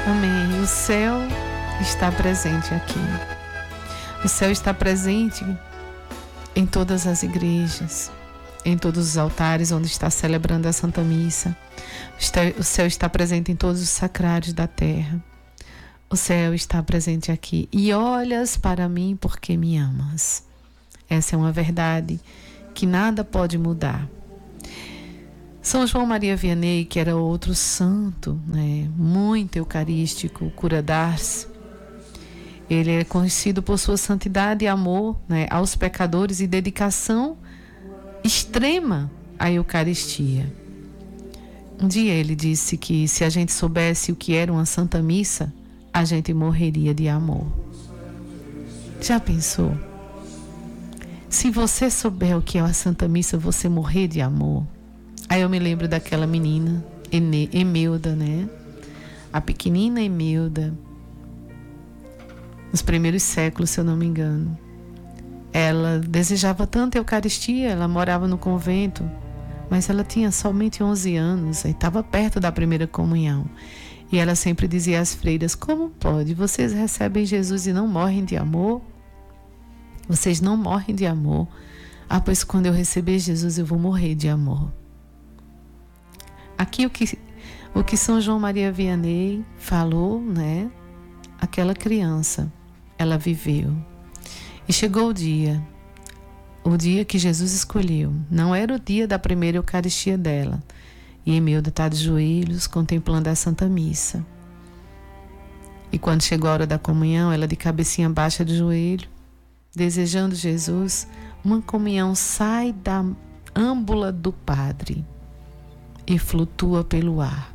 Amém. O céu está presente aqui. O céu está presente em todas as igrejas, em todos os altares onde está celebrando a Santa Missa. O céu está presente em todos os sacrários da terra. O céu está presente aqui. E olhas para mim porque me amas. Essa é uma verdade que nada pode mudar. São João Maria Vianney, que era outro santo, né, muito eucarístico, cura d'Ars. Ele é conhecido por sua santidade e amor, né, aos pecadores e dedicação extrema à Eucaristia. Um dia ele disse que se a gente soubesse o que era uma Santa Missa, a gente morreria de amor. Já pensou? Se você souber o que é uma Santa Missa, você morrer de amor. Aí eu me lembro daquela menina, Emilda, né? A pequenina Emilda, nos primeiros séculos, se eu não me engano. Ela desejava tanto a Eucaristia, ela morava no convento, mas ela tinha somente 11 anos e estava perto da primeira comunhão. E ela sempre dizia às freiras: como pode? Vocês recebem Jesus e não morrem de amor? Vocês não morrem de amor? Ah, pois quando eu receber Jesus eu vou morrer de amor. Aqui o que São João Maria Vianney falou, né? Aquela criança, ela viveu. E chegou o dia que Jesus escolheu. Não era o dia da primeira Eucaristia dela. E Emilda está de joelhos contemplando a Santa Missa. E quando chegou a hora da comunhão, ela de cabecinha baixa de joelho, desejando Jesus, uma comunhão sai da âmbula do Padre e flutua pelo ar.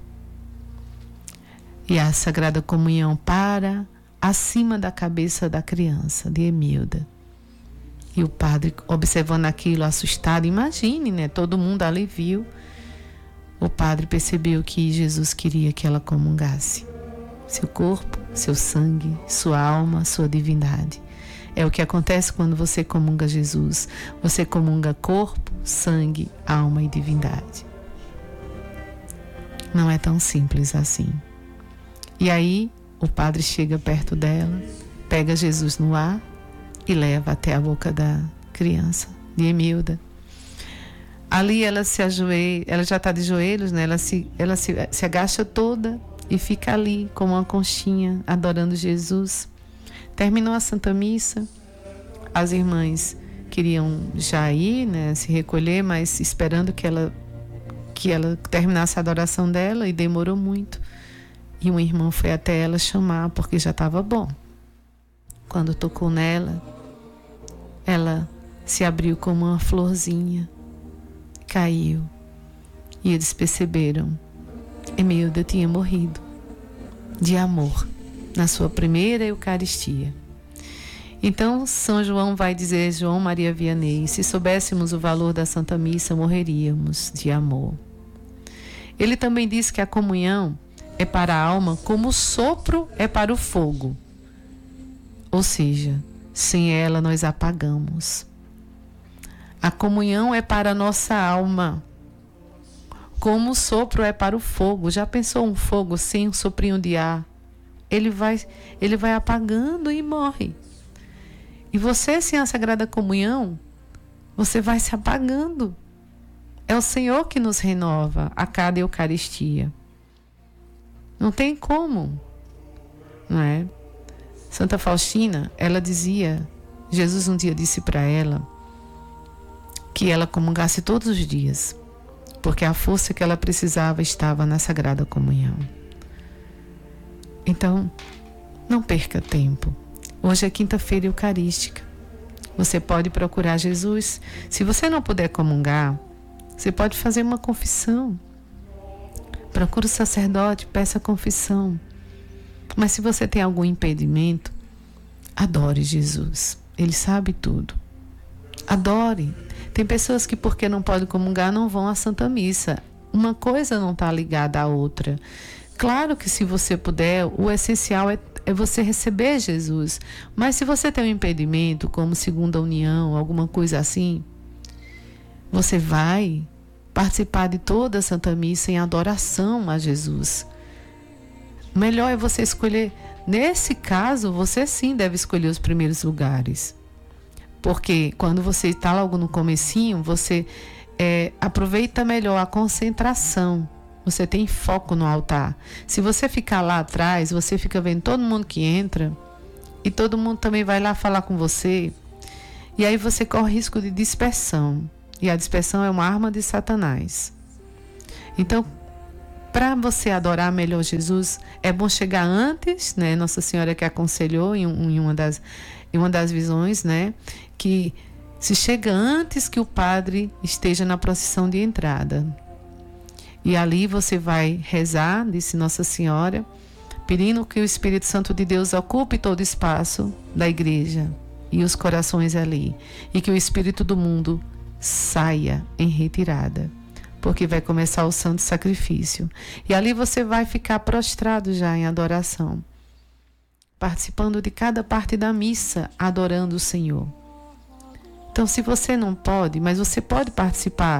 E a Sagrada Comunhão para acima da cabeça da criança, de Emilda. E o padre, observando aquilo, assustado, imagine, né? Todo mundo ali viu. O padre percebeu que Jesus queria que ela comungasse. Seu corpo, seu sangue, sua alma, sua divindade. É o que acontece quando você comunga Jesus. Você comunga corpo, sangue, alma e divindade. Não é tão simples assim. E aí, o padre chega perto dela, pega Jesus no ar e leva até a boca da criança, de Emilda. Ali ela se ajoelha, ela já está de joelhos, né? Ela se agacha toda e fica ali como uma conchinha, adorando Jesus. Terminou a Santa Missa, as irmãs queriam já ir, né, se recolher, mas esperando que ela terminasse a adoração dela, e demorou muito. E um irmão foi até ela chamar, porque já estava bom. Quando tocou nela, ela se abriu como uma florzinha, caiu. E eles perceberam: Emilda tinha morrido de amor na sua primeira Eucaristia. Então São João vai dizer, João Maria Vianney: se soubéssemos o valor da Santa Missa, morreríamos de amor. Ele também diz que a comunhão é para a alma como o sopro é para o fogo. Ou seja, sem ela nós apagamos. A comunhão é para a nossa alma, como o sopro é para o fogo. Já pensou um fogo sem um soprinho de ar? Ele vai apagando e morre. E você, sem a Sagrada Comunhão, você vai se apagando. É o Senhor que nos renova a cada Eucaristia. Não tem como, não é? Santa Faustina, ela dizia, Jesus um dia disse para ela que ela comungasse todos os dias, porque a força que ela precisava estava na Sagrada Comunhão. Então, não perca tempo. Hoje é quinta-feira eucarística. Você pode procurar Jesus. Se você não puder comungar, você pode fazer uma confissão. Procure o sacerdote, peça confissão. Mas se você tem algum impedimento, adore Jesus. Ele sabe tudo. Adore. Tem pessoas que, porque não podem comungar, não vão à Santa Missa. Uma coisa não está ligada à outra. Claro que se você puder, o essencial é você receber Jesus. Mas se você tem um impedimento, como segunda união, alguma coisa assim, você vai participar de toda a Santa Missa em adoração a Jesus. O melhor é você escolher. Nesse caso, você sim deve escolher os primeiros lugares. Porque quando você está logo no comecinho, você aproveita melhor a concentração. Você tem foco no altar. Se você ficar lá atrás, você fica vendo todo mundo que entra e todo mundo também vai lá falar com você. E aí você corre risco de dispersão. E a dispersão é uma arma de Satanás. Então, para você adorar melhor Jesus, é bom chegar antes, né? Nossa Senhora que aconselhou em uma das visões, né? Que se chega antes que o padre esteja na procissão de entrada. E ali você vai rezar, disse Nossa Senhora, pedindo que o Espírito Santo de Deus ocupe todo o espaço da igreja e os corações ali. E que o espírito do mundo saia em retirada. Porque vai começar o santo sacrifício. E ali você vai ficar prostrado já em adoração, participando de cada parte da missa, adorando o Senhor. Então, se você não pode, mas você pode participar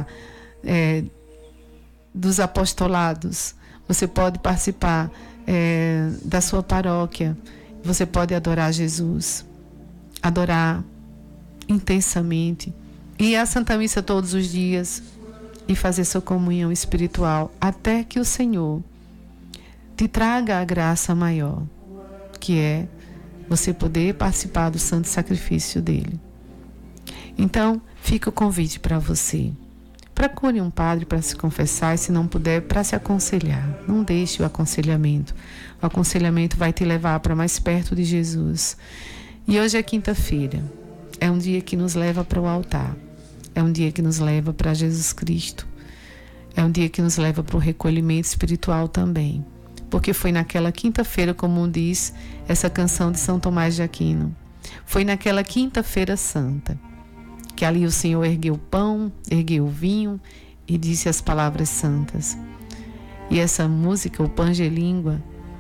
dos apostolados, você pode participar da sua paróquia, você pode adorar Jesus, adorar intensamente, ir à Santa Missa todos os dias, e fazer sua comunhão espiritual até que o Senhor te traga a graça maior, que é você poder participar do santo sacrifício dele. Então, fica o convite para você. Procure um padre para se confessar e, se não puder, para se aconselhar. Não deixe o aconselhamento. O aconselhamento vai te levar para mais perto de Jesus. E hoje é quinta-feira. É um dia que nos leva para o altar. É um dia que nos leva para Jesus Cristo. É um dia que nos leva para o recolhimento espiritual também. Porque foi naquela quinta-feira, como diz essa canção de São Tomás de Aquino. Foi naquela quinta-feira santa que ali o Senhor ergueu o pão, ergueu o vinho e disse as palavras santas. E essa música, o Pangelíngua,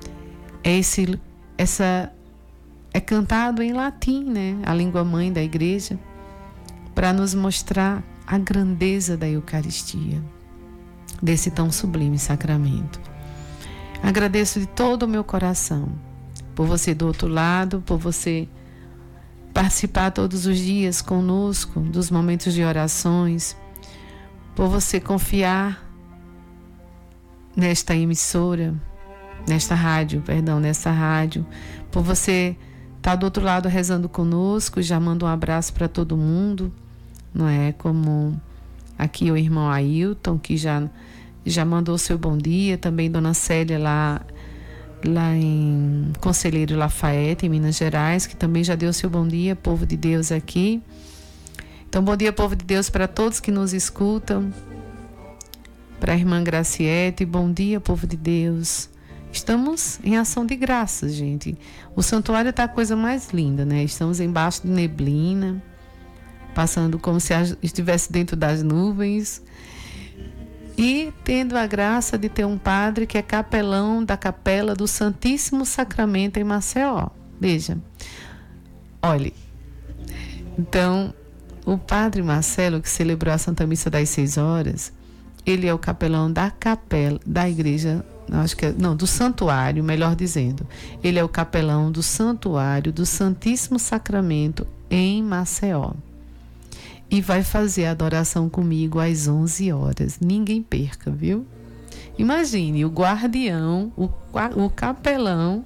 é cantado em latim, né? A língua mãe da igreja, para nos mostrar a grandeza da Eucaristia, desse tão sublime sacramento. Agradeço de todo o meu coração por você do outro lado, por você participar todos os dias conosco dos momentos de orações, por você confiar nesta emissora, nesta rádio, por você estar do outro lado rezando conosco. Já mando um abraço para todo mundo, não é? Como aqui o irmão Ailton, que já mandou seu bom dia, também Dona Célia lá em Conselheiro Lafayette, em Minas Gerais, que também já deu seu bom dia, povo de Deus aqui. Então, bom dia, povo de Deus, para todos que nos escutam. Para a irmã Graciete, bom dia, povo de Deus. Estamos em ação de graças, gente. O santuário está a coisa mais linda, né? Estamos embaixo de neblina, passando como se estivesse dentro das nuvens. E tendo a graça de ter um padre que é capelão da Capela do Santíssimo Sacramento em Maceió. Veja, olhe, então, o padre Marcelo, que celebrou a Santa Missa das 6 horas, ele é o capelão da capela, da igreja, do santuário, melhor dizendo. Ele é o capelão do santuário do Santíssimo Sacramento em Maceió. E vai fazer a adoração comigo às 11 horas. Ninguém perca, viu? Imagine, o guardião, o capelão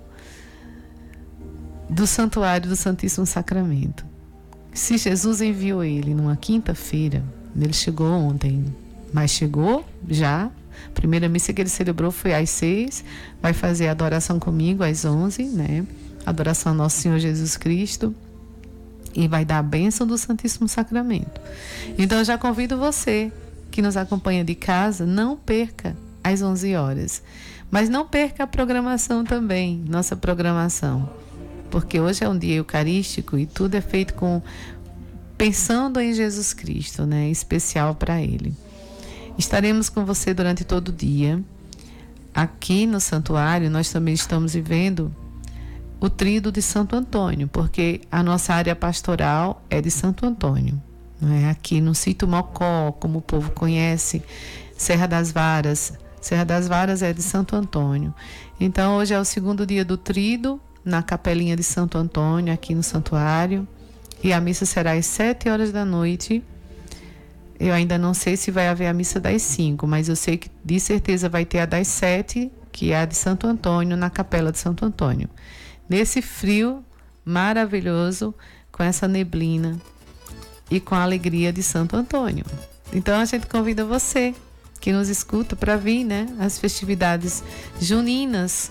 do Santuário do Santíssimo Sacramento. Se Jesus enviou ele numa quinta-feira, ele chegou ontem, mas chegou já. A primeira missa que ele celebrou foi às 6, vai fazer a adoração comigo às 11, né? Adoração ao Nosso Senhor Jesus Cristo. E vai dar a bênção do Santíssimo Sacramento. Então eu já convido você que nos acompanha de casa, não perca às 11 horas. Mas não perca a programação também, nossa programação. Porque hoje é um dia eucarístico e tudo é feito pensando em Jesus Cristo, né? Especial para Ele. Estaremos com você durante todo o dia. Aqui no santuário nós também estamos vivendo o tríduo de Santo Antônio, porque a nossa área pastoral é de Santo Antônio, não é? Aqui no Sítio Mocó, como o povo conhece, Serra das Varas, Serra das Varas é de Santo Antônio. Então hoje é o segundo dia do Tríduo, na capelinha de Santo Antônio, aqui no santuário. E a missa será às 7 horas da noite. Eu ainda não sei se vai haver a missa das 5, mas eu sei que de certeza vai ter a das 7, que é a de Santo Antônio, na capela de Santo Antônio. Nesse frio maravilhoso, com essa neblina e com a alegria de Santo Antônio. Então a gente convida você que nos escuta para vir, né, às festividades juninas